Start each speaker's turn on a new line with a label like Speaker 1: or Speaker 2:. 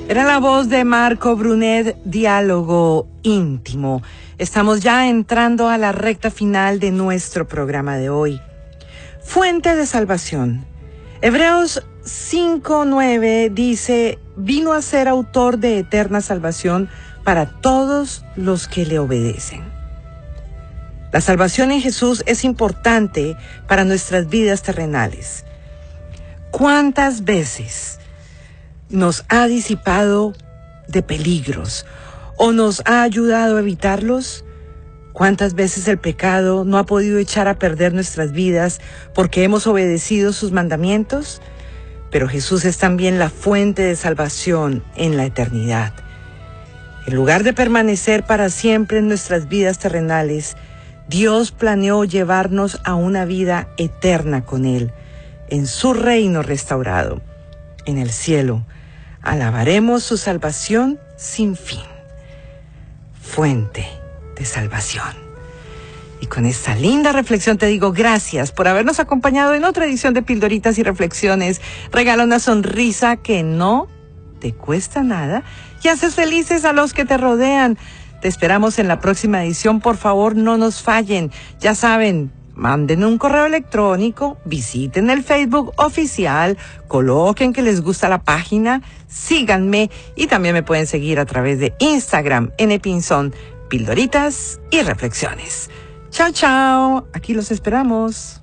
Speaker 1: Era la voz de Marco Brunet, Diálogo íntimo. Estamos ya entrando a la recta final de nuestro programa de hoy. Fuente de salvación. Hebreos 5:9 dice, vino a ser autor de eterna salvación para todos los que le obedecen. La salvación en Jesús es importante para nuestras vidas terrenales. ¿Cuántas veces nos ha disipado de peligros o nos ha ayudado a evitarlos? ¿Cuántas veces el pecado no ha podido echar a perder nuestras vidas porque hemos obedecido sus mandamientos? Pero Jesús es también la fuente de salvación en la eternidad. En lugar de permanecer para siempre en nuestras vidas terrenales, Dios planeó llevarnos a una vida eterna con Él, en su reino restaurado, en el cielo. Alabaremos su salvación sin fin. Fuente de salvación. Y con esta linda reflexión te digo gracias por habernos acompañado en otra edición de Pildoritas y Reflexiones. Regala una sonrisa que no te cuesta nada y haces felices a los que te rodean. Te esperamos en la próxima edición. Por favor, no nos fallen. Ya saben, manden un correo electrónico, visiten el Facebook oficial, coloquen que les gusta la página, síganme y también me pueden seguir a través de Instagram, Pinzón, Pildoritas y Reflexiones. Chao, chao. Aquí los esperamos.